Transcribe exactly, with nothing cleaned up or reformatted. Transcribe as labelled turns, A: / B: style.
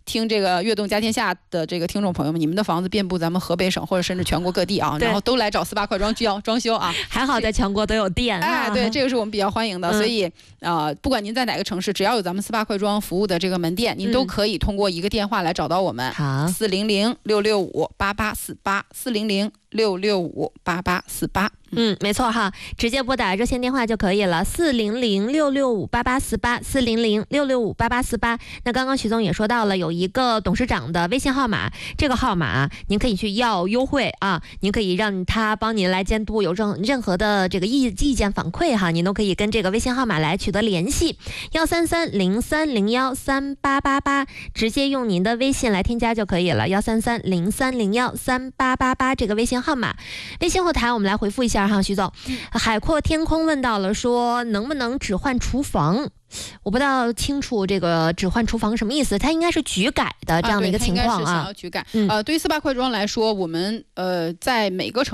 A: 听这个悦动家天下的这个听众朋友们，你们的房子遍布咱们河北省或者甚至全国各地啊，然后都来找四八快装装装修啊。
B: 还好在全国都有店。
A: 哎，对，这个是我们比较欢迎的，嗯、所以啊、呃，不管您在哪个城市，只要有咱们四八快装服务的这个门店，您都可以通过一个电话来找到我们。
B: 好，
A: 四零零六六五八八四八，四零零六六五八八四八。
B: 嗯，没错哈，直接拨打热线电话就可以了，四零零六六五八八四八，四零零六六五八八四八。那刚刚徐总也说到了，有一个董事长的微信号码，这个号码您可以去要优惠啊，您可以让他帮您来监督，有任任何的这个意意见反馈哈，您都可以跟这个微信号码来取得联系，幺三三零三零幺三八八八，直接用您的微信来添加就可以了，幺三三零三零幺三八八八这个微信号码。微信后台我们来回复一下哈，徐总，海阔天空问到了说能不能只换厨房，我不大清楚这个只换厨房什么意思，它应该是局改的这样的一个情况啊。
A: 啊对，它应该是想要局改。嗯、呃，对于四八快装来说，我们呃在每个城